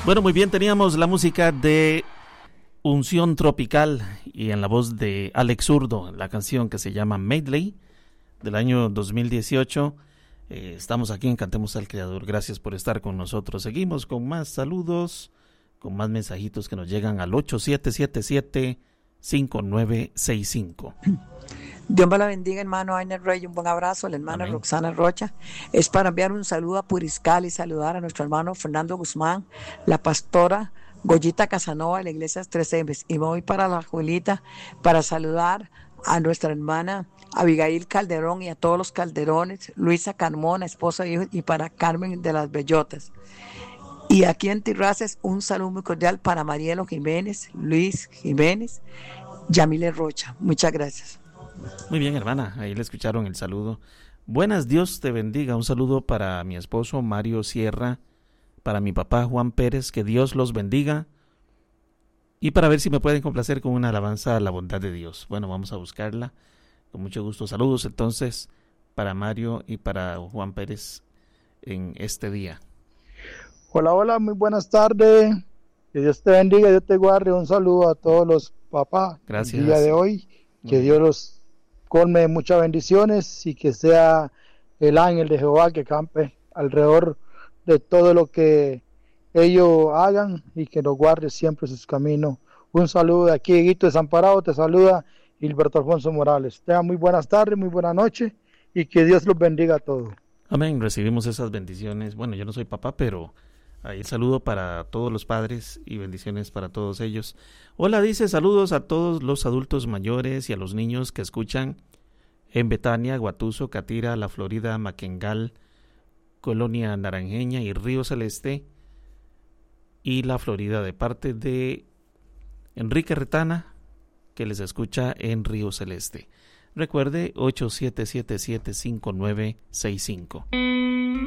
Bueno, muy bien, teníamos la música de Unción Tropical y en la voz de Alex Zurdo, la canción que se llama Medley del año 2018. Estamos aquí en Cantemos al Creador. Gracias por estar con nosotros. Seguimos con más saludos, con más mensajitos que nos llegan al 8777-5965. Dios me la bendiga, hermano Ainer Rey, un buen abrazo a la hermana Amén. Roxana Rocha. Es para enviar un saludo a Puriscal y saludar a nuestro hermano Fernando Guzmán, la pastora Goyita Casanova de la iglesia 3M. Y me voy para la Juelita para saludar a nuestra hermana Abigail Calderón y a todos los Calderones, Luisa Carmona, esposa e hijo, y para Carmen de las Bellotas. Y aquí en Tirraces, un saludo muy cordial para Marielo Jiménez, Luis Jiménez, Yamile Rocha. Muchas gracias. Muy bien, hermana, ahí le escucharon el saludo. Buenas, Dios te bendiga. Un saludo para mi esposo Mario Sierra, para mi papá Juan Pérez, que Dios los bendiga. Y para ver si me pueden complacer con una alabanza a la bondad de Dios. Bueno, vamos a buscarla. Con mucho gusto. Saludos entonces para Mario y para Juan Pérez en este día. Hola, hola, muy buenas tardes. Que Dios te bendiga, Dios te guarde. Un saludo a todos los papás. Gracias. El día de hoy. Que Dios los colme de muchas bendiciones y que sea el ángel de Jehová que campe alrededor de todo lo que ellos hagan y que nos guarde siempre sus caminos. Un saludo de aquí, Guito Desamparado, te saluda Gilberto Alfonso Morales. Tengan muy buenas tardes, muy buenas noches y que Dios los bendiga a todos. Amén, recibimos esas bendiciones. Bueno, yo no soy papá, pero ahí el saludo para todos los padres y bendiciones para todos ellos. Hola, dice, saludos a todos los adultos mayores y a los niños que escuchan en Betania, Guatuso, Catira, La Florida, Maquengal, Colonia Naranjeña y Río Celeste y La Florida, de parte de Enrique Retana, que les escucha en Río Celeste. Recuerde 8777-5965.